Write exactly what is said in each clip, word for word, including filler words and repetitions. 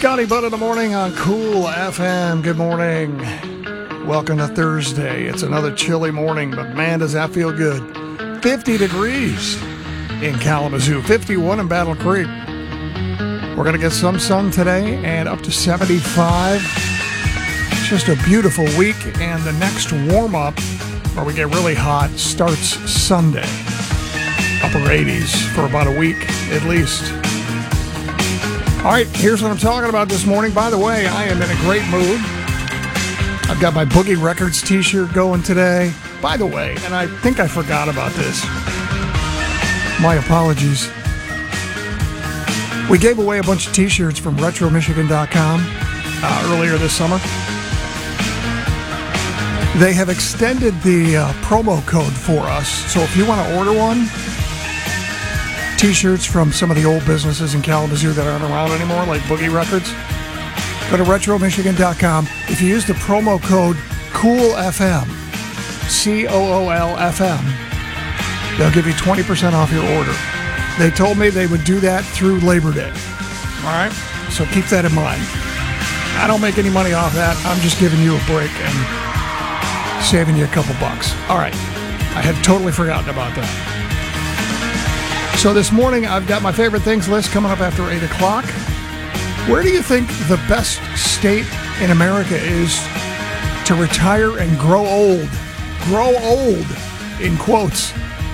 Scotty Butt in the morning on Cool F M. Good morning. Welcome to Thursday. It's another chilly morning, but man, does that feel good. fifty degrees in Kalamazoo, fifty-one in Battle Creek. We're going to get some sun today and up to seventy-five. It's just a beautiful week, and the next warm-up, where we get really hot, starts Sunday. Upper eighties for about a week at least. All right, here's what I'm talking about this morning. By the way, I am in a great mood. I've got my Boogie Records t-shirt going today. By the way, and I think I forgot about this. My apologies. We gave away a bunch of t-shirts from retro michigan dot com uh, earlier this summer. They have extended the uh, promo code for us, so if you want to order one, t-shirts from some of the old businesses in Kalamazoo that aren't around anymore, like Boogie Records, go to retro michigan dot com. If you use the promo code COOLFM, C O O L F M, they'll give you twenty percent off your order. They told me they would do that through Labor Day. All right? So keep that in mind. I don't make any money off that. I'm just giving you a break and saving you a couple bucks. All right. I had totally forgotten about that. So this morning, I've got my favorite things list coming up after eight o'clock. Where do you think the best state in America is to retire and grow old? Grow old, in quotes.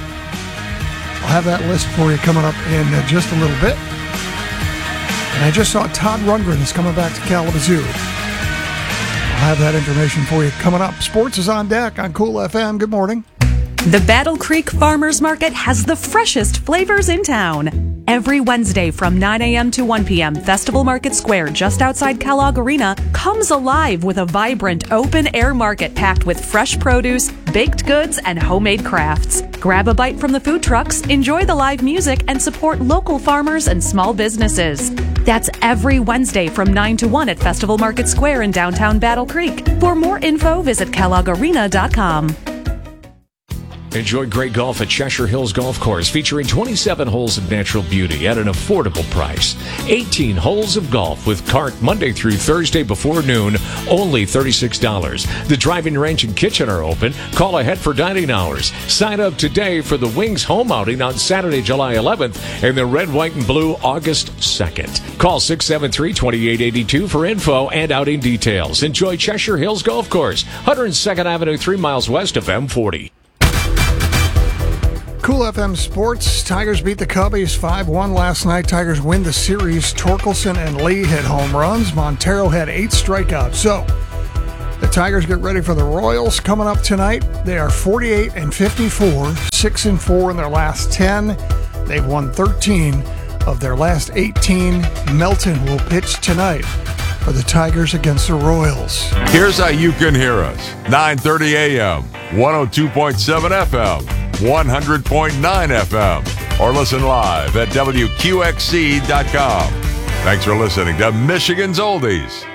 I'll have that list for you coming up in uh, just a little bit. And I just saw Todd Rundgren is coming back to Kalamazoo. I'll have that information for you coming up. Sports is on deck on Cool F M. Good morning. The Battle Creek Farmers Market has the freshest flavors in town. Every Wednesday from nine a.m. to one p.m., Festival Market Square, just outside Kellogg Arena, comes alive with a vibrant open-air market packed with fresh produce, baked goods, and homemade crafts. Grab a bite from the food trucks, enjoy the live music, and support local farmers and small businesses. That's every Wednesday from nine to one at Festival Market Square in downtown Battle Creek. For more info, visit kellogg arena dot com. Enjoy great golf at Cheshire Hills Golf Course, featuring twenty-seven holes of natural beauty at an affordable price. eighteen holes of golf with cart Monday through Thursday before noon, only thirty-six dollars. The driving range and kitchen are open. Call ahead for dining hours. Sign up today for the Wings home outing on Saturday, July eleventh, and the Red, White, and Blue August second. Call six seven three, two eight eight two for info and outing details. Enjoy Cheshire Hills Golf Course, one hundred second Avenue, three miles west of M forty. Cool F M Sports. Tigers beat the Cubbies five one last night. Tigers win the series. Torkelson and Lee hit home runs. Montero had eight strikeouts. So, the Tigers get ready for the Royals coming up tonight. They are forty-eight and fifty-four, six and four in their last ten. They've won thirteen of their last eighteen. Melton will pitch tonight for the Tigers against the Royals. Here's how you can hear us. nine thirty a.m., one oh two point seven F M. one hundred point nine F M, or listen live at W Q X C dot com. Thanks for listening to Michigan's Oldies.